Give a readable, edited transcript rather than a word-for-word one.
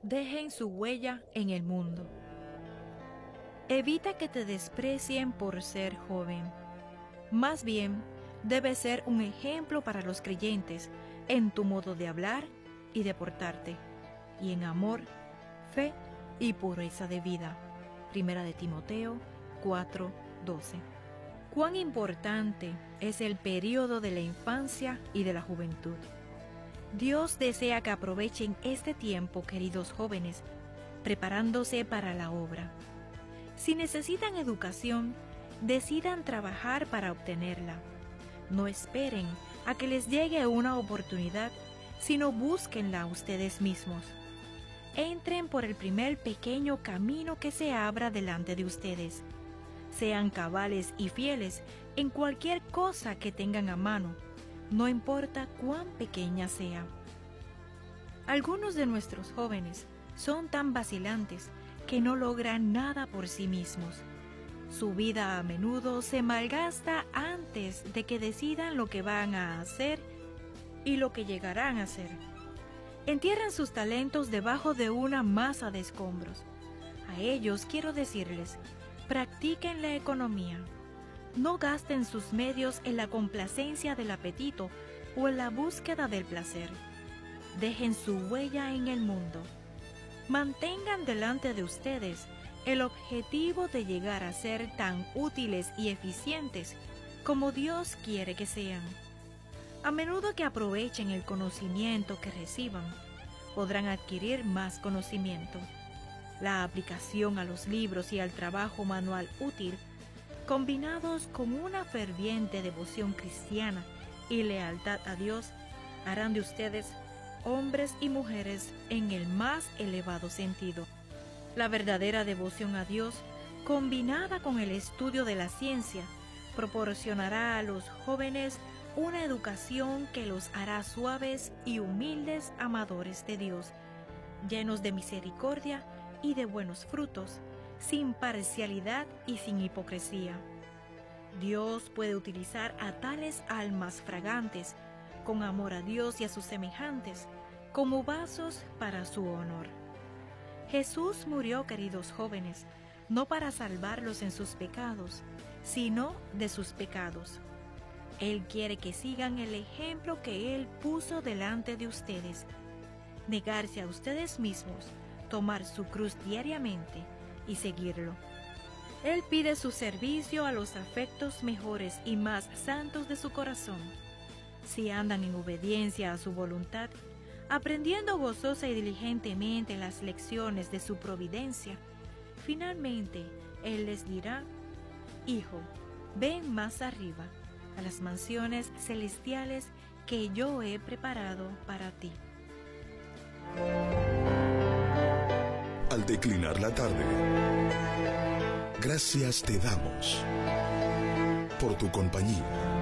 dejen su huella en el mundo. Evita que te desprecien por ser joven. Más bien, debes ser un ejemplo para los creyentes en tu modo de hablar y de portarte, y en amor, fe y pureza de vida. Primera de Timoteo 4:12. Cuán importante es el período de la infancia y de la juventud. Dios desea que aprovechen este tiempo, queridos jóvenes, preparándose para la obra. Si necesitan educación, decidan trabajar para obtenerla. No esperen a que les llegue una oportunidad, sino búsquenla ustedes mismos. Entren por el primer pequeño camino que se abra delante de ustedes. Sean cabales y fieles en cualquier cosa que tengan a mano, no importa cuán pequeña sea. Algunos de nuestros jóvenes son tan vacilantes que no logran nada por sí mismos. Su vida a menudo se malgasta antes de que decidan lo que van a hacer y lo que llegarán a hacer. Entierran sus talentos debajo de una masa de escombros. A ellos quiero decirles, practiquen la economía. No gasten sus medios en la complacencia del apetito o en la búsqueda del placer. Dejen su huella en el mundo. Mantengan delante de ustedes el objetivo de llegar a ser tan útiles y eficientes como Dios quiere que sean. A menudo que aprovechen el conocimiento que reciban, podrán adquirir más conocimiento. La aplicación a los libros y al trabajo manual útil, combinados con una ferviente devoción cristiana y lealtad a Dios, harán de ustedes hombres y mujeres en el más elevado sentido. La verdadera devoción a Dios, combinada con el estudio de la ciencia, proporcionará a los jóvenes una educación que los hará suaves y humildes amadores de Dios, llenos de misericordia y de buenos frutos, sin parcialidad y sin hipocresía. Dios puede utilizar a tales almas fragantes, con amor a Dios y a sus semejantes, como vasos para su honor. Jesús murió, queridos jóvenes, no para salvarlos en sus pecados, sino de sus pecados. Él quiere que sigan el ejemplo que Él puso delante de ustedes. Negarse a ustedes mismos, tomar su cruz diariamente y seguirlo. Él pide su servicio a los afectos mejores y más santos de su corazón. Si andan en obediencia a su voluntad, aprendiendo gozosa y diligentemente las lecciones de su providencia, finalmente Él les dirá: Hijo, ven más arriba, a las mansiones celestiales que yo he preparado para ti. Al declinar la tarde, gracias te damos por tu compañía.